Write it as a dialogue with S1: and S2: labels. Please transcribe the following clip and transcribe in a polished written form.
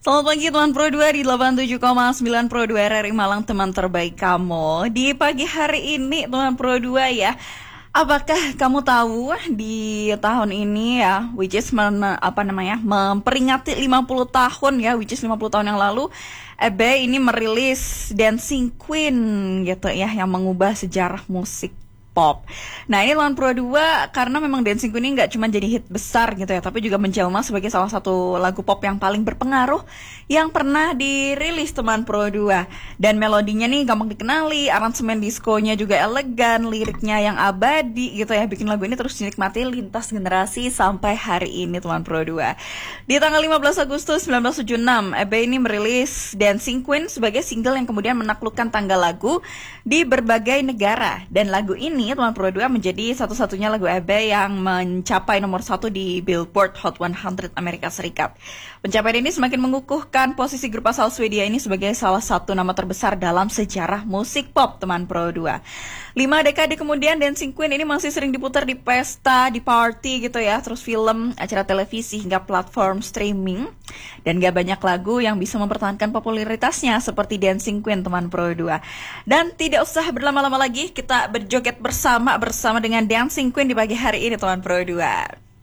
S1: Selamat pagi teman Pro 2 di 87,9 Pro 2 RRI Malang, teman terbaik kamu. Di pagi hari ini teman Pro 2 ya. Apakah kamu tahu di tahun ini ya, which is memperingati 50 tahun ya, which is 50 tahun yang lalu, EBE ini merilis Dancing Queen gitu ya, yang mengubah sejarah musik pop. Nah ini teman Pro 2 karena memang Dancing Queen ini gak cuma jadi hit besar gitu ya, tapi juga menjelma sebagai salah satu lagu pop yang paling berpengaruh yang pernah dirilis teman Pro 2. Dan melodinya nih gampang dikenali, aransemen diskonya juga elegan, liriknya yang abadi gitu ya, bikin lagu ini terus dinikmati lintas generasi sampai hari ini teman Pro 2. Di tanggal 15 Agustus 1976, EBE ini merilis Dancing Queen sebagai single yang kemudian menaklukkan tanggal lagu di berbagai negara. Dan lagu ini teman Pro 2 menjadi satu-satunya lagu EBE yang mencapai nomor 1 di Billboard Hot 100 Amerika Serikat. Pencapaian ini semakin mengukuhkan posisi grup asal Swedia ini sebagai salah satu nama terbesar dalam sejarah musik pop teman Pro 2. 5 dekade kemudian Dancing Queen ini masih sering diputar di pesta, di party gitu ya, terus film, acara televisi hingga platform streaming. Dan gak banyak lagu yang bisa mempertahankan popularitasnya seperti Dancing Queen teman Pro 2. Dan tidak usah berlama-lama lagi, kita berjoget bersama dengan Dancing Queen di pagi hari ini teman Pro 2.